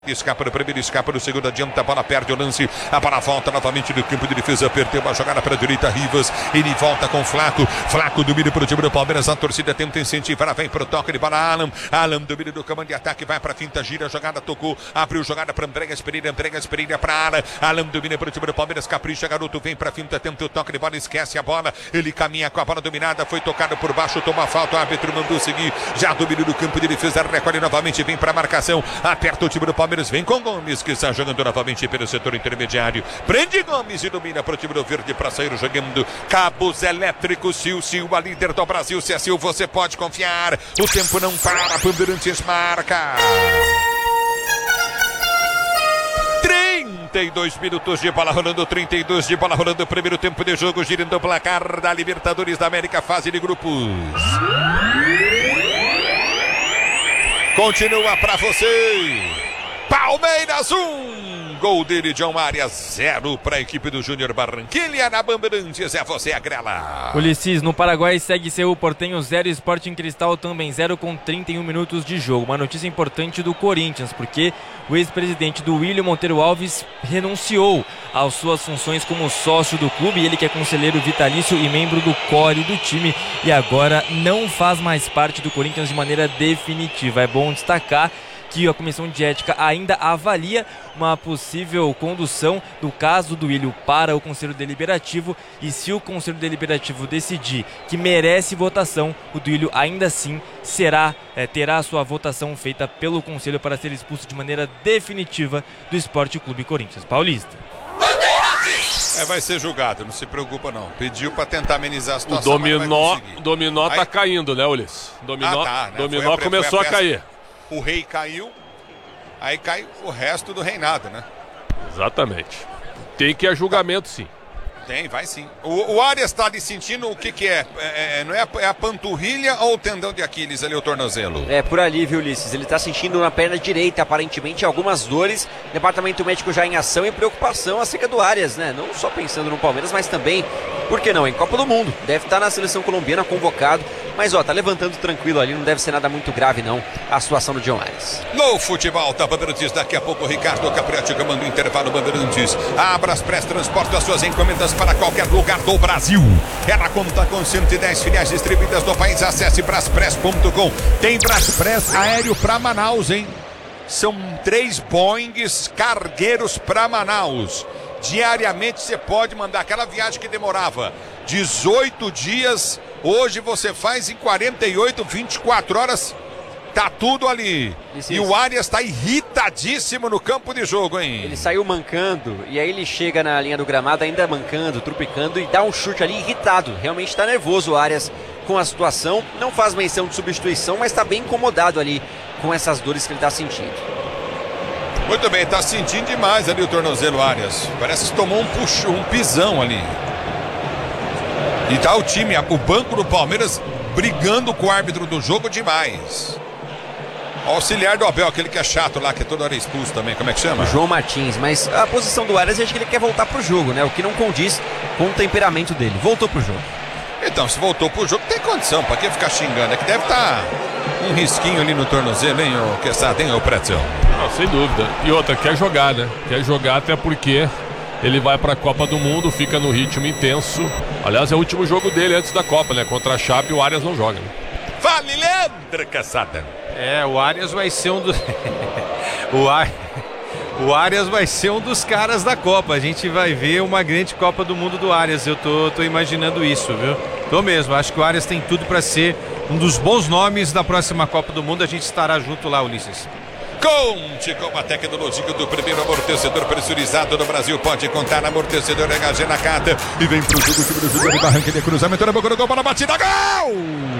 Escapa no primeiro, escapa no segundo, adianta, a bola perde o lance, a bola volta novamente do campo de defesa, perdeu a jogada para a direita, Rivas, ele volta com Flaco domina para o time do Palmeiras, a torcida tenta incentivar, vem para o toque de bola, Alan domina do comando de ataque, vai para a finta, gira a jogada, tocou, abriu jogada para Andréas Pereira para Alan domina para o time do Palmeiras, capricha, garoto, vem para a finta, tenta o toque de bola, esquece a bola, ele caminha com a bola dominada, foi tocado por baixo, toma falta, o árbitro mandou seguir, já domina do campo de defesa, recolhe novamente, vem para a marcação, aperta o time do Palmeiras, vem com Gomes, que está jogando novamente pelo setor intermediário. Prende Gomes e domina para o time do Verde para sair jogando. Cabos elétricos, Sil, a líder do Brasil. Se é Sil, você pode confiar. O tempo não para, Bandeirantes marca. 32 minutos de bola rolando, 32 de bola rolando. Primeiro tempo de jogo, girando o placar da Libertadores da América, fase de grupos. Continua para você. Palmeiras 1, gol dele, John Arias, 0 para a equipe do Júnior Barranquilla. Na Bandeirantes é você, Agrela. Ulisses, no Paraguai segue Cerro Porteño 0, Sporting Cristal também 0 com 31 minutos de jogo. Uma notícia importante do Corinthians, porque o ex-presidente do William Monteiro Alves renunciou às suas funções como sócio do clube, ele que é conselheiro vitalício e membro do core do time e agora não faz mais parte do Corinthians de maneira definitiva. É bom destacar que a Comissão de Ética ainda avalia uma possível condução do caso do Duílio para o Conselho Deliberativo, e se o Conselho Deliberativo decidir que merece votação, o Duílio ainda assim terá a sua votação feita pelo Conselho para ser expulso de maneira definitiva do Esporte Clube Corinthians Paulista. Vai ser julgado, não se preocupa não. Pediu para tentar amenizar a situação. O dominó tá caindo, né, Ulisses? Dominó começou a cair. O rei caiu, aí cai o resto do reinado, né? Exatamente. Tem que ir a julgamento, sim. Tem, vai sim. O Arias está ali sentindo o que é? É a panturrilha ou o tendão de Aquiles ali, o tornozelo? É por ali, viu, Ulisses? Ele está sentindo na perna direita, aparentemente, algumas dores. Departamento médico já em ação e preocupação acerca do Arias, né? Não só pensando no Palmeiras, mas também, por que não, em Copa do Mundo. Deve estar na seleção colombiana convocado. Mas, tá levantando tranquilo ali, não deve ser nada muito grave, não, a situação do John Arias. No futebol da Bandeirantes, daqui a pouco, Ricardo Capriotti comanda o intervalo Bandeirantes. Abra as Press, transporta as suas encomendas para qualquer lugar do Brasil. Ela conta com 110 filiais distribuídas no país. Acesse braspress.com. Tem Braspress aéreo para Manaus, hein? São 3 Boeings cargueiros para Manaus. Diariamente você pode mandar aquela viagem que demorava 18 dias. Hoje você faz em 48, 24 horas. Tá tudo ali. E o Arias tá irritadíssimo no campo de jogo, hein? Ele saiu mancando e aí ele chega na linha do gramado ainda mancando, trupicando e dá um chute ali irritado. Realmente tá nervoso o Arias com a situação. Não faz menção de substituição, mas tá bem incomodado ali com essas dores que ele tá sentindo. Muito bem, tá sentindo demais ali o tornozelo Arias. Parece que tomou um pisão ali. E tá o time, o banco do Palmeiras brigando com o árbitro do jogo demais. O auxiliar do Abel, aquele que é chato lá, que é toda hora expulso também, como é que chama? João Martins, mas a posição do Arias, eu acho que ele quer voltar pro jogo, né? O que não condiz com o temperamento dele. Voltou pro jogo. Então, se voltou pro jogo, tem condição, pra que ficar xingando? É que deve estar um risquinho ali no tornozelo, hein, ô Quesada, hein, ô Pretzel? Não, sem dúvida. E outra, quer jogar, né? Quer jogar até porque ele vai para a Copa do Mundo, fica no ritmo intenso. Aliás, é o último jogo dele antes da Copa, né? Contra a Chape, o Arias não joga, né? Vale, Leandro Cassada. O Arias vai ser um dos... O Arias vai ser um dos caras da Copa. A gente vai ver uma grande Copa do Mundo do Arias. Eu tô imaginando isso, viu? Tô mesmo. Acho que o Arias tem tudo para ser um dos bons nomes da próxima Copa do Mundo. A gente estará junto lá, Ulisses. Conte com a tecnologia do primeiro amortecedor pressurizado do Brasil. Pode contar na amortecedor HG Nakata. E vem pro jogo, time do Júnior Barranquilla, cruzamento na boca do gol, para a batida, gol!